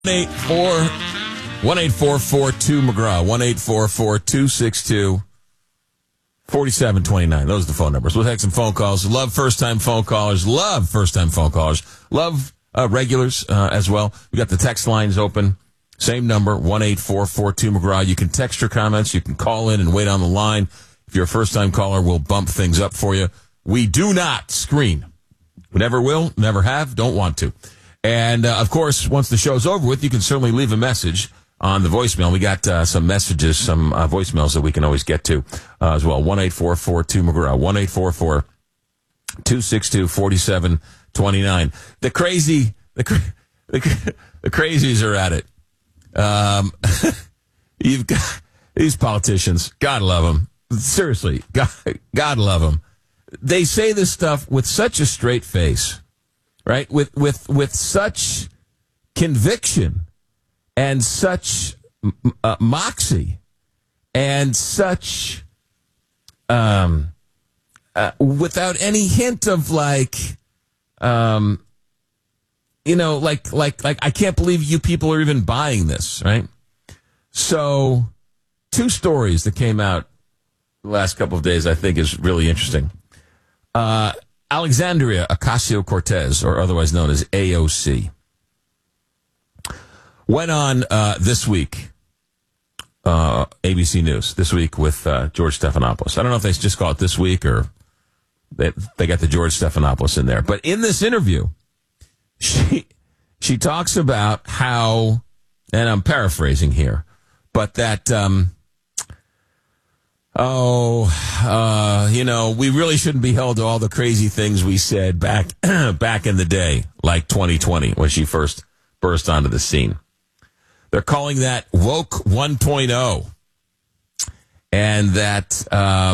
1-844-2 McGraw, 1-844-262-4729. Those are the phone numbers. We'll take some phone calls. Love first-time phone callers. Love first-time phone callers. Love regulars as well. We got the text lines open. Same number, 1-844-2 McGraw. You can text your comments. You can call in and wait on the line. If you're a first-time caller, we'll bump things up for you. We do not screen. We never will, never have, don't want to. And, of course, once the show's over with, you can certainly leave a message on the voicemail. We got some messages, some voicemails that we can always get to as well. 1-844-2 McGraw, 1-844-262-4729. The crazies are at it. You've got these politicians. God love them. Seriously, God love them. They say this stuff with such a straight face. Right? With such conviction and such moxie and such, without any hint of like I can't believe you people are even buying this, right? So, two stories that came out the last couple of days I think is really interesting. Alexandria Ocasio-Cortez, or otherwise known as AOC, went on this week, ABC News, this week with George Stephanopoulos. I don't know if they just call it This Week or they got the George Stephanopoulos in there. But in this interview, she talks about how, and I'm paraphrasing here, but that... we really shouldn't be held to all the crazy things we said back in the day, like 2020, when she first burst onto the scene. They're calling that woke 1.0. And that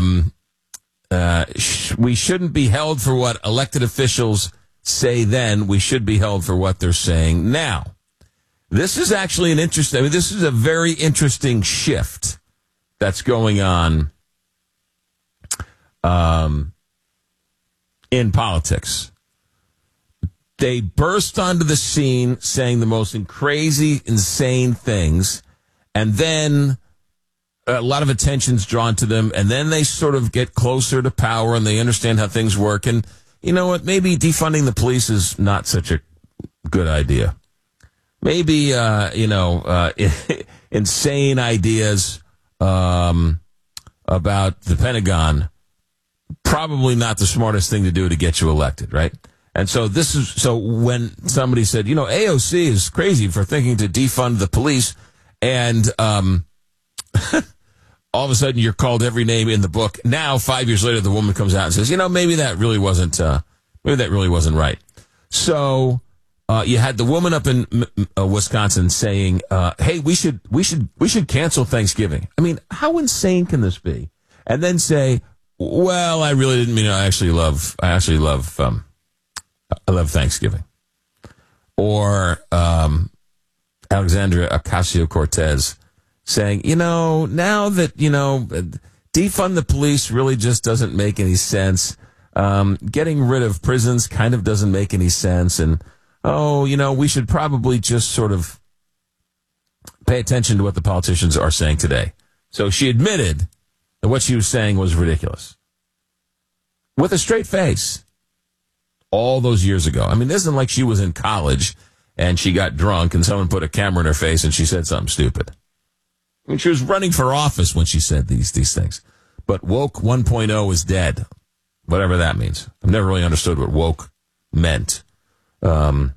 we shouldn't be held for what elected officials say then. We should be held for what they're saying now. This is actually this is a very interesting shift that's going on in politics. They burst onto the scene saying the most crazy, insane things, and then a lot of attention's drawn to them, and then they sort of get closer to power and they understand how things work. And you know what? Maybe defunding the police is not such a good idea. Maybe, insane ideas about the Pentagon, probably not the smartest thing to do to get you elected, right? And so when somebody said, AOC is crazy for thinking to defund the police, and all of a sudden you're called every name in the book. Now, 5 years later, the woman comes out and says, maybe that really wasn't right. So you had the woman up in Wisconsin saying, "Hey, we should cancel Thanksgiving." I mean, how insane can this be? And then say, "Well, I really didn't mean it. I love Thanksgiving." Or Alexandria Ocasio-Cortez saying, now that defund the police really just doesn't make any sense. Getting rid of prisons kind of doesn't make any sense, and we should probably just sort of pay attention to what the politicians are saying today. So she admitted that what she was saying was ridiculous. With a straight face. All those years ago. I mean, this isn't like she was in college and she got drunk and someone put a camera in her face and she said something stupid. I mean, she was running for office when she said these things. But woke 1.0 is dead. Whatever that means. I've never really understood what woke meant. The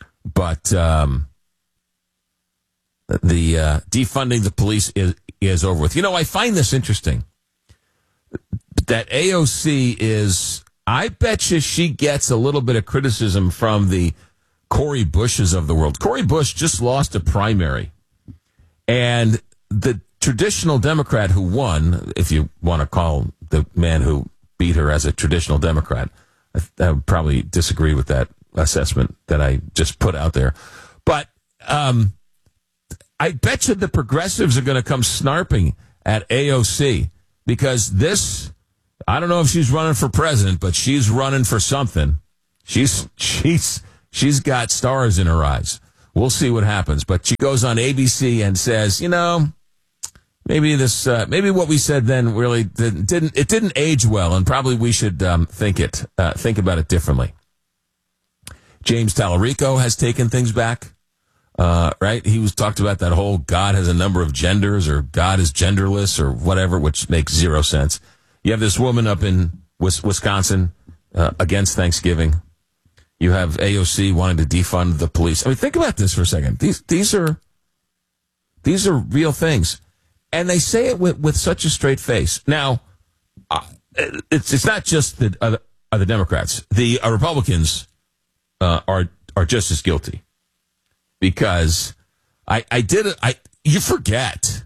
defunding the police is over with. I find this interesting. That AOC is, I bet you she gets a little bit of criticism from the Cori Bushes of the world. Cori Bush just lost a primary. And the traditional Democrat who won, if you want to call the man who beat her as a traditional Democrat, I would probably disagree with that assessment that I just put out there. But I bet you the progressives are going to come snarping at AOC because this, I don't know if she's running for president, but she's running for something. She's got stars in her eyes. we'll see what happens. But she goes on ABC and says, maybe maybe what we said then really didn't age well, and probably we should think about it differently. James Tallarico has taken things back, right? He was talked about that whole God has a number of genders or God is genderless or whatever, which makes zero sense. You have this woman up in Wisconsin against Thanksgiving. You have AOC wanting to defund the police. I mean, think about this for a second. These are real things. And they say it with such a straight face. Now, it's not just the Democrats. The Republicans are just as guilty, because you forget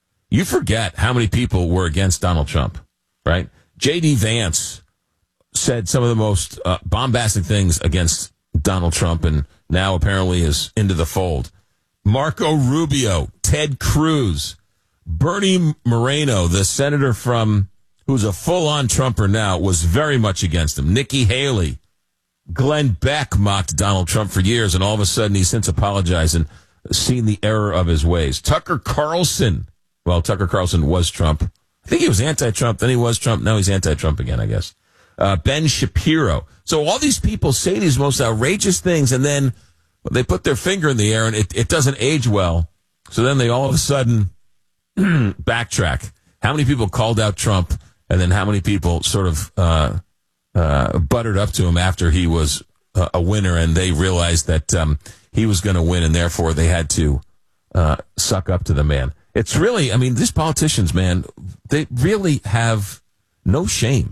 how many people were against Donald Trump, right? J.D. Vance said some of the most bombastic things against Donald Trump, and now apparently is into the fold. Marco Rubio, Ted Cruz, Bernie Moreno, the senator who's a full-on Trumper now, was very much against him. Nikki Haley, Glenn Beck mocked Donald Trump for years, and all of a sudden he's since apologized and seen the error of his ways. Tucker Carlson was Trump. I think he was anti-Trump, then he was Trump, now he's anti-Trump again, I guess. Ben Shapiro. So all these people say these most outrageous things, and then they put their finger in the air, and it doesn't age well. So then they all of a sudden backtrack. How many people called out Trump, and then how many people sort of buttered up to him after he was a winner, and they realized that he was going to win, and therefore they had to suck up to the man. It's really, I mean, these politicians, man, they really have no shame.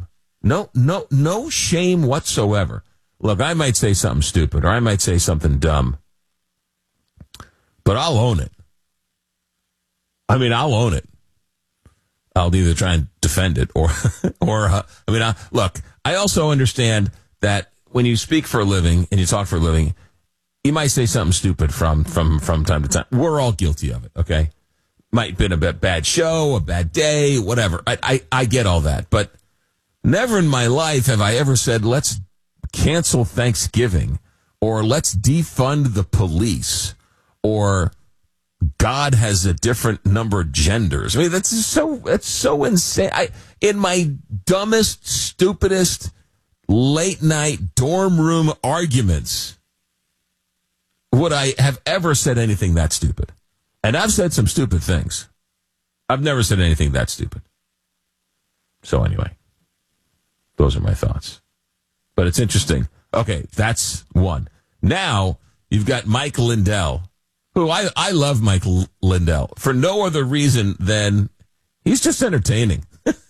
No shame whatsoever. Look, I might say something stupid, or I might say something dumb, but I'll own it. I mean, I'll own it. I'll either try and defend it or look, I also understand that when you speak for a living and you talk for a living, you might say something stupid from time to time. We're all guilty of it, okay? Might have been a bad show, a bad day, whatever. I get all that, but never in my life have I ever said, let's cancel Thanksgiving, or let's defund the police, or God has a different number of genders. I mean, that's so insane. In my dumbest, stupidest, late night dorm room arguments, would I have ever said anything that stupid? And I've said some stupid things. I've never said anything that stupid. So anyway, those are my thoughts. But it's interesting. Okay, that's one. Now, you've got Mike Lindell, who I love Mike Lindell for no other reason than he's just entertaining.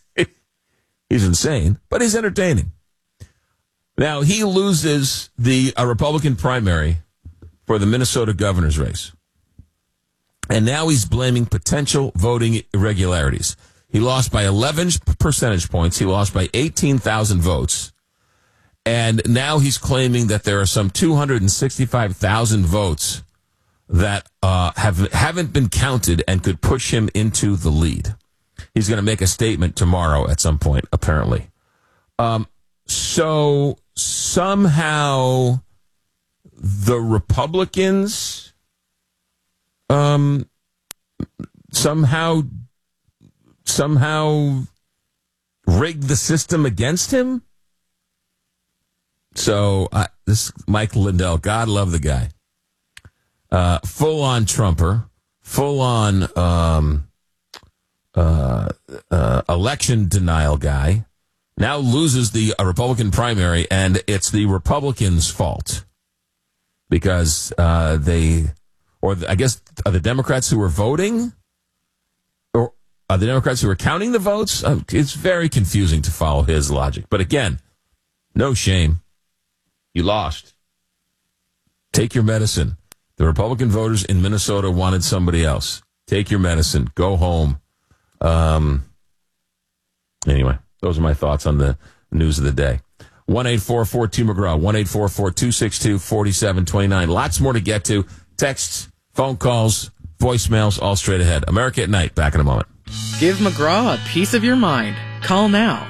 He's insane, but he's entertaining. Now, he loses the Republican primary for the Minnesota governor's race. And now he's blaming potential voting irregularities. He lost by 11 percentage points. He lost by 18,000 votes. And now he's claiming that there are some 265,000 votes that haven't been counted and could push him into the lead. He's going to make a statement tomorrow at some point, apparently. So somehow the Republicans somehow rigged the system against him. So this Mike Lindell, God love the guy. Full-on Trumper, full-on election denial guy, now loses the Republican primary, and it's the Republicans' fault because the Democrats who were voting, or the Democrats who were counting the votes. It's very confusing to follow his logic. But again, no shame. You lost. Take your medicine. The Republican voters in Minnesota wanted somebody else. Take your medicine. Go home. Anyway, those are my thoughts on the news of the day. 1-844-2-McGraw, 1-844-262-4729. Lots more to get to. Texts, phone calls, voicemails, all straight ahead. America at Night, back in a moment. Give McGraw a piece of your mind. Call now.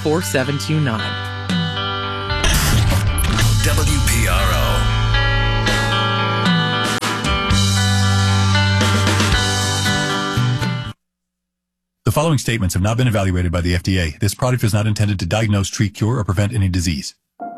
844-262-4729. WPRO. The following statements have not been evaluated by the FDA. This product is not intended to diagnose, treat, cure, or prevent any disease.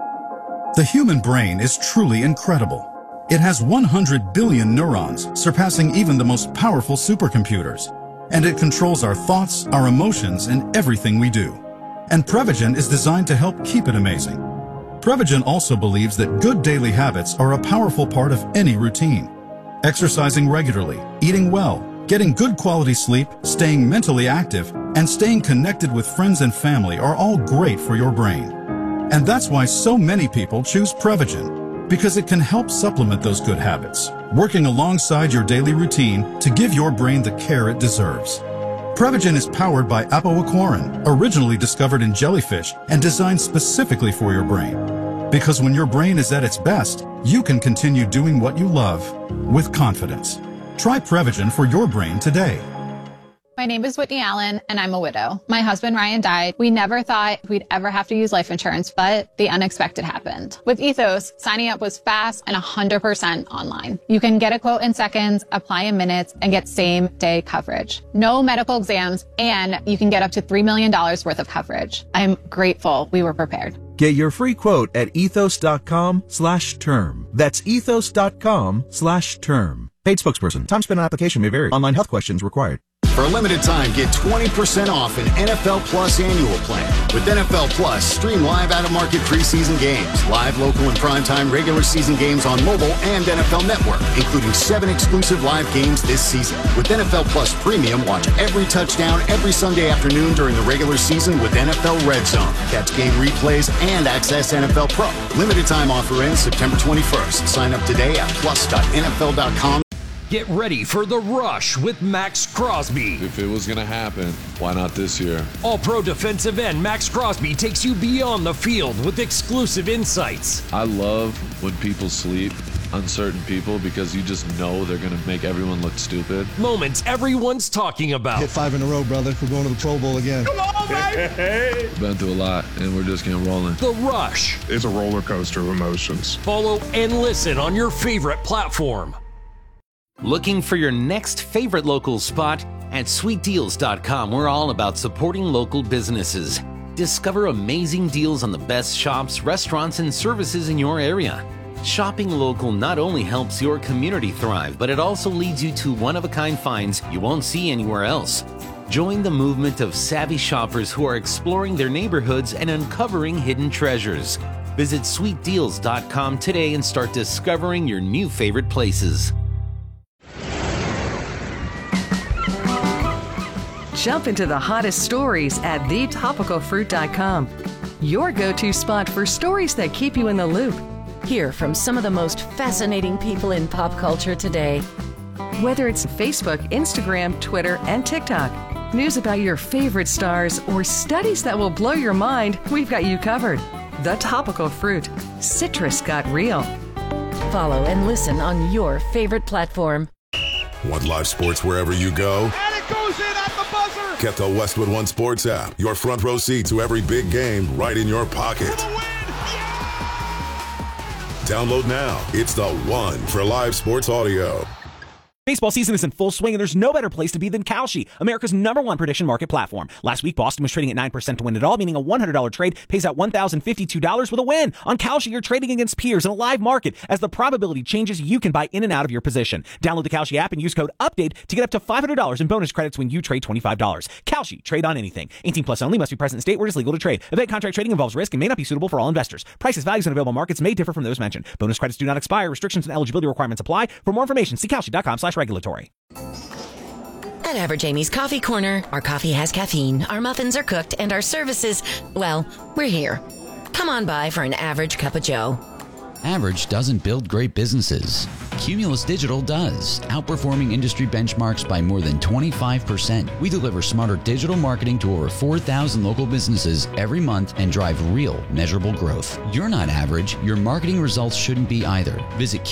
The human brain is truly incredible. It has 100 billion neurons, surpassing even the most powerful supercomputers. And it controls our thoughts, our emotions, and everything we do. And Prevagen is designed to help keep it amazing. Prevagen also believes that good daily habits are a powerful part of any routine. Exercising regularly, eating well, getting good quality sleep, staying mentally active, and staying connected with friends and family are all great for your brain. And that's why so many people choose Prevagen, because it can help supplement those good habits, working alongside your daily routine to give your brain the care it deserves. Prevagen is powered by apoaquarin, originally discovered in jellyfish and designed specifically for your brain. Because when your brain is at its best, you can continue doing what you love with confidence. Try Prevagen for your brain today. My name is Whitney Allen, and I'm a widow. My husband, Ryan, died. We never thought we'd ever have to use life insurance, but the unexpected happened. With Ethos, signing up was fast and 100% online. You can get a quote in seconds, apply in minutes, and get same-day coverage. No medical exams, and you can get up to $3 million worth of coverage. I'm grateful we were prepared. Get your free quote at ethos.com/term. That's ethos.com/term. Paid spokesperson. Time spent on application may vary. Online health questions required. For a limited time, get 20% off an NFL Plus annual plan. With NFL Plus, stream live out-of-market preseason games, live local and primetime regular season games on mobile and NFL Network, including 7 exclusive live games this season. With NFL Plus Premium, watch every touchdown every Sunday afternoon during the regular season with NFL Red Zone. Catch game replays and access NFL Pro. Limited time offer ends September 21st. Sign up today at plus.nfl.com. Get ready for The Rush with Max Crosby. If it was going to happen, why not this year? All-pro defensive end Max Crosby takes you beyond the field with exclusive insights. I love when people sleep, uncertain people, because you just know they're going to make everyone look stupid. Moments everyone's talking about. Hit 5 in a row, brother. We're going to the Pro Bowl again. Come on, baby! Been through a lot, and we're just getting rolling. The Rush. It's a roller coaster of emotions. Follow and listen on your favorite platform. Looking for your next favorite local spot? At sweetdeals.com, we're all about supporting local businesses. Discover amazing deals on the best shops, restaurants, and services in your area. Shopping local not only helps your community thrive, but it also leads you to one-of-a-kind finds you won't see anywhere else. Join the movement of savvy shoppers who are exploring their neighborhoods and uncovering hidden treasures. Visit sweetdeals.com today and start discovering your new favorite places. Jump into the hottest stories at thetopicalfruit.com. Your go-to spot for stories that keep you in the loop. Hear from some of the most fascinating people in pop culture today. Whether it's Facebook, Instagram, Twitter, and TikTok, news about your favorite stars, or studies that will blow your mind, we've got you covered. The Topical Fruit. Citrus got real. Follow and listen on your favorite platform. Want live sports wherever you go? And it goes in at the buzzer! Get the Westwood One Sports app. Your front row seat to every big game right in your pocket. Download now. It's the one for live sports audio. Baseball season is in full swing, and there's no better place to be than Kalshi, America's #1 prediction market platform. Last week, Boston was trading at 9% to win it all, meaning a $100 trade pays out $1,052 with a win. On Kalshi, you're trading against peers in a live market. As the probability changes, you can buy in and out of your position. Download the Kalshi app and use code UPDATE to get up to $500 in bonus credits when you trade $25. Kalshi, trade on anything. 18 plus only, must be present in state where it is legal to trade. Event contract trading involves risk and may not be suitable for all investors. Prices, values, and available markets may differ from those mentioned. Bonus credits do not expire. Restrictions and eligibility requirements apply. For more information, see kalshi.com/regulatory. At Average Amy's Coffee Corner, our coffee has caffeine, our muffins are cooked, and our services, well, we're here. Come on by for an average cup of joe. Average doesn't build great businesses. Cumulus Digital does, outperforming industry benchmarks by more than 25%. We deliver smarter digital marketing to over 4,000 local businesses every month and drive real, measurable growth. You're not average. Your marketing results shouldn't be either. Visit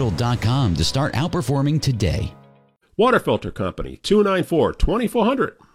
cumulusdigital.com to start outperforming today. Water Filter Company, 294-2400.